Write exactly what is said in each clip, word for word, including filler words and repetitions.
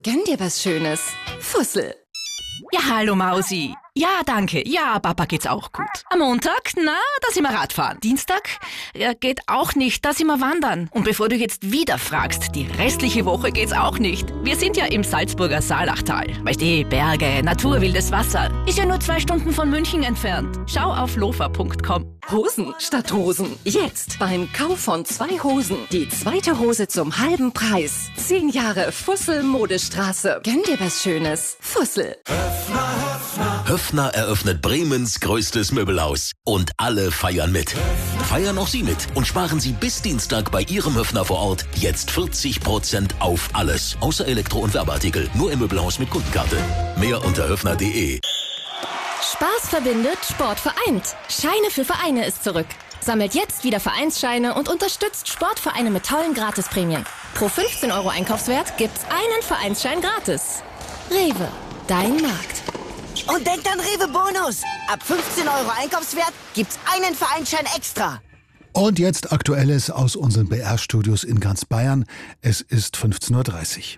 Gönn dir was Schönes. Fussel. Ja, hallo Mausi. Ja, danke. Ja, Papa geht's auch gut. Am Montag, na, da sind wir Radfahren. Dienstag, ja, geht auch nicht, da sind wir wandern. Und bevor du jetzt wieder fragst, die restliche Woche geht's auch nicht. Wir sind ja im Salzburger Saalachtal. Weißt du, Berge, Natur, wildes Wasser. Ist ja nur zwei Stunden von München entfernt. Schau auf lofa punkt com. Hosen statt Hosen. Jetzt beim Kauf von zwei Hosen. Die zweite Hose zum halben Preis. Zehn Jahre Fussel Modestraße. Gönn dir was Schönes. Fussel. Höffner eröffnet Bremens größtes Möbelhaus. Und alle feiern mit. Feiern auch Sie mit und sparen Sie bis Dienstag bei Ihrem Höffner vor Ort jetzt vierzig Prozent auf alles. Außer Elektro- und Werbeartikel. Nur im Möbelhaus mit Kundenkarte. Mehr unter höffner punkt de. Spaß verbindet, Sport vereint. Scheine für Vereine ist zurück. Sammelt jetzt wieder Vereinsscheine und unterstützt Sportvereine mit tollen Gratisprämien. Pro fünfzehn Euro Einkaufswert gibt's einen Vereinsschein gratis. Rewe, dein Markt. Und denkt an Rewe Bonus. Ab fünfzehn Euro Einkaufswert gibt's einen Vereinsschein extra. Und jetzt Aktuelles aus unseren B R-Studios in ganz Bayern. Es ist fünfzehn Uhr dreißig.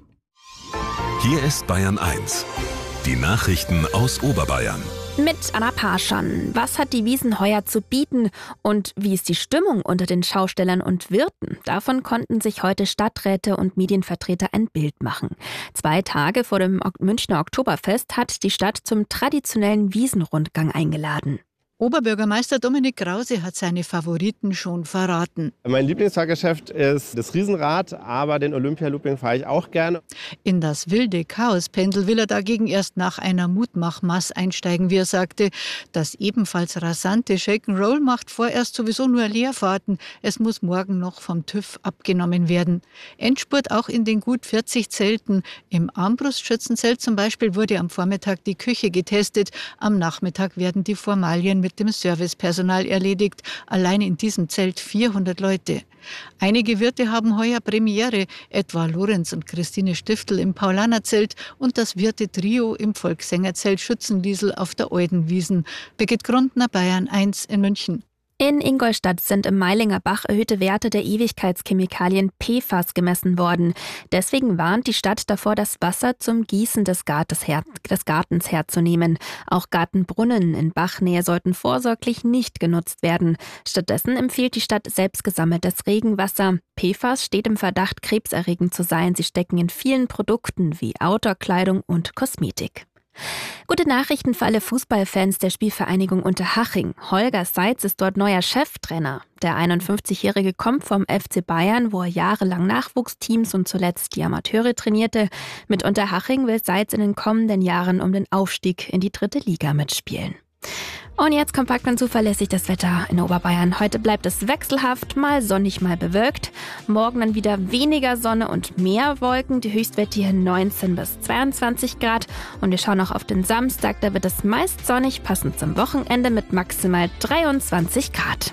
Hier ist Bayern eins. Die Nachrichten aus Oberbayern. Mit Anna Parschan. Was hat die Wiesn heuer zu bieten und wie ist die Stimmung unter den Schaustellern und Wirten? Davon konnten sich heute Stadträte und Medienvertreter ein Bild machen. Zwei Tage vor dem Münchner Oktoberfest hat die Stadt zum traditionellen Wiesnrundgang eingeladen. Oberbürgermeister Dominik Krause hat seine Favoriten schon verraten. Mein Lieblingsfahrgeschäft ist das Riesenrad, aber den Olympialooping fahre ich auch gerne. In das wilde Chaospendel will er dagegen erst nach einer Mutmachmaß einsteigen, wie er sagte. Das ebenfalls rasante Shake'n'Roll macht vorerst sowieso nur Leerfahrten. Es muss morgen noch vom TÜV abgenommen werden. Endspurt auch in den gut vierzig Zelten. Im Armbrustschützenzelt zum Beispiel wurde am Vormittag die Küche getestet. Am Nachmittag werden die Formalien mit dem Servicepersonal erledigt. Allein in diesem Zelt vierhundert Leute. Einige Wirte haben heuer Premiere, etwa Lorenz und Christine Stiftel im Paulanerzelt und das Wirte-Trio im Volkssängerzelt Schützenliesel auf der Eudenwiesen. Birgit Grundner, Bayern eins in München. In Ingolstadt sind im Meilinger Bach erhöhte Werte der Ewigkeitschemikalien P F A S gemessen worden. Deswegen warnt die Stadt davor, das Wasser zum Gießen des, Gartes her- des Gartens herzunehmen. Auch Gartenbrunnen in Bachnähe sollten vorsorglich nicht genutzt werden. Stattdessen empfiehlt die Stadt selbst gesammeltes Regenwasser. P F A S steht im Verdacht, krebserregend zu sein. Sie stecken in vielen Produkten wie Outdoor-Kleidung und Kosmetik. Gute Nachrichten für alle Fußballfans der Spielvereinigung Unterhaching. Holger Seitz ist dort neuer Cheftrainer. Der einundfünfzigjährige kommt vom F C Bayern, wo er jahrelang Nachwuchsteams und zuletzt die Amateure trainierte. Mit Unterhaching will Seitz in den kommenden Jahren um den Aufstieg in die dritte Liga mitspielen. Und jetzt kompakt und zuverlässig das Wetter in Oberbayern. Heute bleibt es wechselhaft, mal sonnig, mal bewölkt. Morgen dann wieder weniger Sonne und mehr Wolken. Die Höchstwerte hier neunzehn bis zweiundzwanzig Grad. Und wir schauen auch auf den Samstag, da wird es meist sonnig, passend zum Wochenende mit maximal dreiundzwanzig Grad.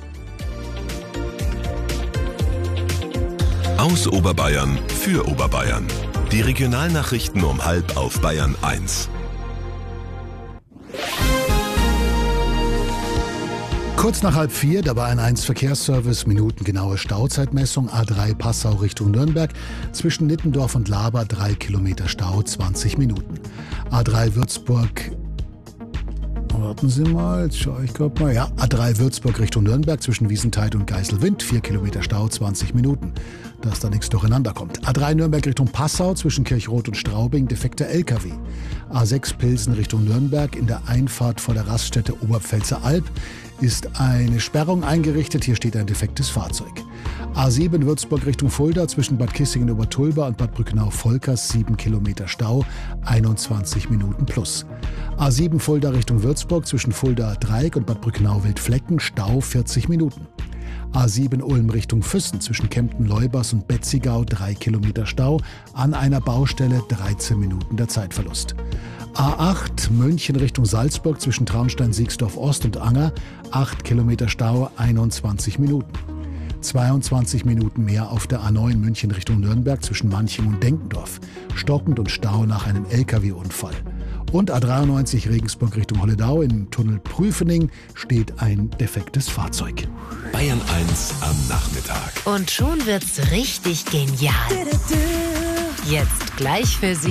Aus Oberbayern für Oberbayern. Die Regionalnachrichten um halb auf Bayern eins. Kurz nach halb vier, der Bayern eins Verkehrsservice, minutengenaue Stauzeitmessung, A drei Passau Richtung Nürnberg, zwischen Nittendorf und Laber drei Kilometer Stau, zwanzig Minuten. A drei Würzburg, warten Sie mal, jetzt schaue ich gerade mal, ja, A drei Würzburg Richtung Nürnberg, zwischen Wiesenthal und Geiselwind, vier Kilometer Stau, zwanzig Minuten, dass da nichts durcheinander kommt. A drei Nürnberg Richtung Passau, zwischen Kirchroth und Straubing, defekter L K W. A sechs Pilsen Richtung Nürnberg, in der Einfahrt vor der Raststätte Oberpfälzer Alb, ist eine Sperrung eingerichtet. Hier steht ein defektes Fahrzeug. A sieben Würzburg Richtung Fulda zwischen Bad Kissingen-Obertulba und Bad Brückenau-Volkers sieben Kilometer Stau, einundzwanzig Minuten plus. A sieben Fulda Richtung Würzburg zwischen Fulda-Dreieck und Bad Brückenau-Wildflecken, Stau vierzig Minuten. A sieben Ulm Richtung Füssen zwischen Kempten-Leubers und Betzigau drei Kilometer Stau, an einer Baustelle dreizehn Minuten der Zeitverlust. A acht München Richtung Salzburg zwischen Traunstein-Siegsdorf-Ost und Anger, acht Kilometer Stau, einundzwanzig Minuten. zweiundzwanzig Minuten mehr auf der A neun München Richtung Nürnberg zwischen Manching und Denkendorf. Stockend und Stau nach einem L K W-Unfall. Und A dreiundneunzig Regensburg Richtung Holledau im Tunnel Prüfening steht ein defektes Fahrzeug. Bayern eins am Nachmittag. Und schon wird's richtig genial. Jetzt gleich für Sie